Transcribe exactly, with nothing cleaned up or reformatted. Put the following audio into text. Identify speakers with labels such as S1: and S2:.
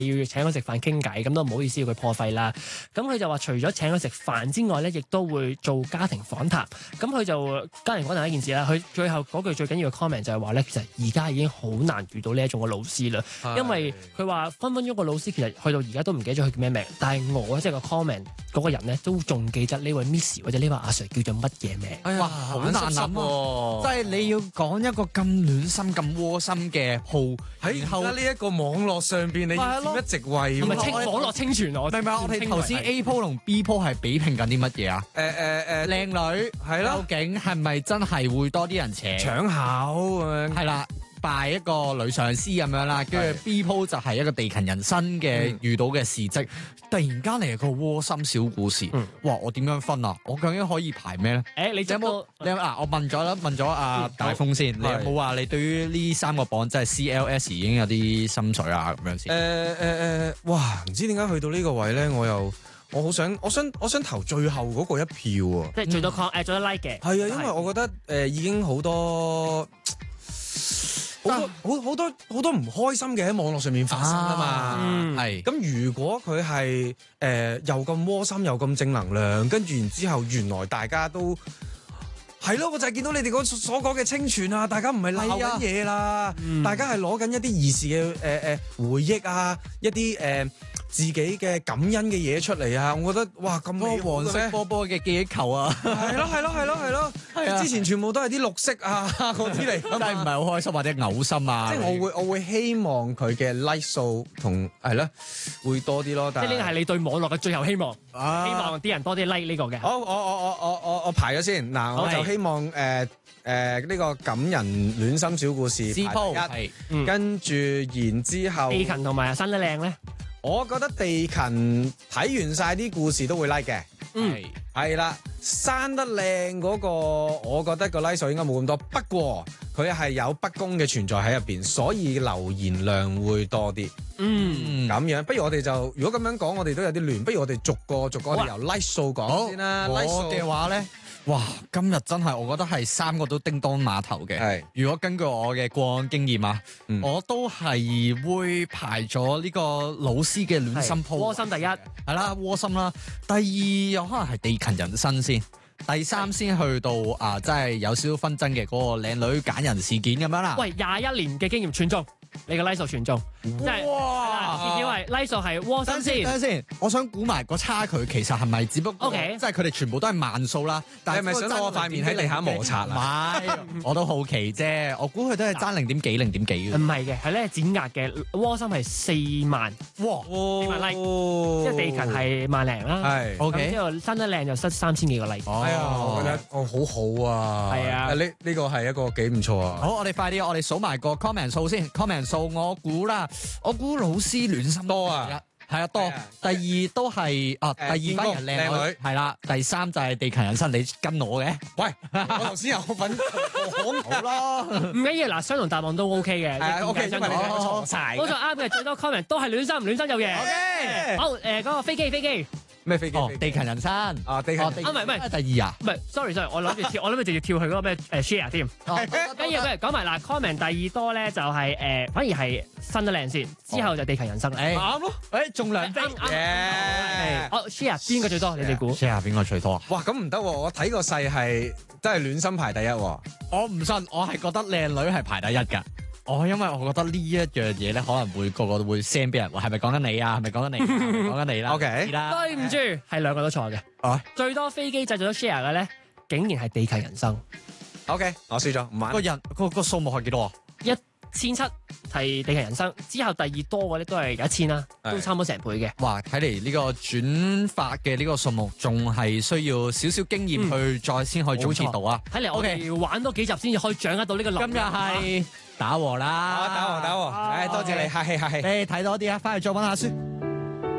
S1: 要請佢食飯傾偈，咁都唔好意思要佢破費啦。咁佢就話除咗請佢食飯之外咧，亦都會做家庭訪談。咁佢就家庭訪談一件事啦。佢最後嗰句最緊要嘅 comment 就係話咧，其實而家已經好難遇到呢一種嘅老師啦，因為佢話分分鐘個老師其實去到而家都唔記得咗佢叫咩名，但係我即係個 comment 嗰個人咧都仲記得呢位 Miss 或者呢位阿 Sir 叫做乜嘢名。
S2: 哎、哇，好難諗喎！即係你要講一個咁暖心、咁窩心嘅號，
S3: 喺而家呢一個網絡上邊，你要佔一席位，
S1: 係咪清網絡清泉啊？
S2: 明唔明？我哋頭先 A 鋪同 B 鋪係比拼緊啲乜嘢啊？
S3: 誒誒誒，
S2: 靚女係啦，究竟係咪真係會多啲人請
S3: 搶口咁樣？
S2: 係啦。拜一個女上司咁樣啦，跟住 B 鋪就係一個地勤人生嘅遇到嘅事蹟，突然間嚟個窩心小故事。嗯、哇！我點樣分啊？我究竟可以排咩咧？誒、
S1: 欸，你有冇？
S2: 你啊，我問咗啦，問咗阿大風先，嗯、你有冇話你對於呢三個榜即係 C L S 已經有啲心水啊咁樣先？
S3: 誒誒誒，哇！唔知點解去到呢個位咧，我又我好想，我想我想投最後嗰個一票啊！
S1: 即係最多 con 誒最多 like 嘅。係
S3: 啊，因為我覺得誒、呃、已經好多。好多好好多好多唔開心嘅喺網絡上面發生啊嘛，係咁、嗯、如果佢係誒又咁窩心又咁正能量，跟住然之後原來大家都係咯，我就係見到你哋嗰所講嘅清泉啊，大家唔係鬧緊嘢啦，嗯、大家係攞緊一啲兒時嘅誒誒回憶啊，一啲誒。呃自己嘅感恩嘅嘢出嚟啊！我覺得哇咁美
S2: 黃色波波嘅記憶球啊！
S3: 係咯係咯係咯係咯！係之前全部都係啲綠色啊嗰啲嚟，
S2: 真係唔係好開心或者嘔心啊！
S3: 即係我會我會希望佢嘅 like 數同係咯會多啲咯。
S1: 即係呢個係你對網絡嘅最後希望，
S3: 啊、
S1: 希望啲人多啲 like 呢個嘅。
S3: 好，我我我我我我排咗先嗱，我就希望誒誒呢個感人暖心小故事排第一，嗯、跟住然之後
S1: 地勤同埋生得靚咧。
S3: 我覺得地勤睇完晒啲故事都會 like 嘅，
S1: 嗯，
S3: 係啦，生得靚嗰個，我覺得個 like 數應該冇咁多，不過佢係有不公嘅存在喺入邊，所以留言量會多啲，嗯，咁樣，不如我哋就如果咁樣講，我哋都有啲亂，不如我哋逐個逐個，我哋由 like 數講先啦。
S2: 我嘅話咧。哇！今日真係，我覺得係三個都叮當碼頭嘅。係，如果根據我嘅過往經驗啊，嗯、我都係會排咗呢個老師嘅暖心鋪。
S1: 窩心第一，
S2: 係啦，窩心啦。第二有可能係地勤人生先。第三先去到啊，即係有少少紛爭嘅嗰個靚女揀人事件咁樣啦。
S1: 喂，廿一年嘅經驗全中，你個 like 數全中，即係哇！至少係 like 數係窩心先。
S2: 等陣先，我想估埋個差距，其實係咪只不過，Okay. 即係佢哋全部都係萬數啦？但係
S3: 咪想攞我塊面喺地下摩擦啊？
S2: 唔係，我都好奇啫。我估佢都係爭零點幾、零點幾嘅。
S1: 唔係嘅，係咧剪壓嘅窩心係四萬，哇！四萬 like，即係地勤係萬零啦。係 OK，之後生得靚就失三千幾個 like。
S3: 係啊，我覺得哦好好啊。係啊，呢呢個係一個幾唔錯啊。
S2: 好，我哋快啲，我哋數埋個 comment 數先。comment 數我估啦，我估老師暖心
S3: 多啊，
S2: 係啊多。第二都係啊，第二班人靚女係啦。第三就係地勤人生，你跟我嘅。
S3: 喂，我頭先有份講好啦，
S1: 唔緊要嗱，相同答案都 OK 嘅。
S3: 係 OK，因為你錯晒。
S1: 冇錯啱嘅，最多 comment 都係暖心，暖心有嘢。
S3: OK，
S1: 好誒，嗰個飛機飛機。
S3: 咩飛機？
S2: 哦，地勤人生。
S3: 啊，地勤。啊，
S1: 唔係唔係，
S2: 第二啊？
S1: 唔係，sorry sorry，我諗住跳，我諗住直接跳去嗰個咩誒 share 添。跟住不如講埋嗱 comment 第二多咧，就係誒，反而係生得靚先，之後就地勤人生。誒
S3: 啱咯，誒中兩飛。
S1: 嘅。哦 share 邊個最多？你哋估
S2: share 邊個最多啊？
S3: 哇，咁唔得喎！我睇個勢係真係暖心排第一喎。
S2: 我唔信，我係覺得靚女係排第一㗎。哦，因為我覺得呢一樣嘢咧，可能會個個都會 send 俾人，係咪講緊你啊？係咪講緊你？講緊你啦。
S3: OK，
S1: 對唔住，係兩個都錯嘅。
S3: 啊，
S1: 最多飛機製造咗 share 嘅咧，竟然係地勤人生。
S3: OK，我輸咗，唔玩。
S2: 個人個個數目係幾多啊？
S1: 一千七係地勤人生，之後第二多嘅咧都係有一千啦，都差唔多成倍嘅。
S2: 哇，睇嚟呢個轉發嘅呢個數目仲係需要少少經驗去再先可以總結到啊。
S1: 睇嚟我哋要玩多幾集先至可以掌握到呢個。
S2: 今日係打和啦，
S3: 打和打和，唉，多謝你，客氣客氣。
S2: 誒，睇多啲啊，翻去再溫下書。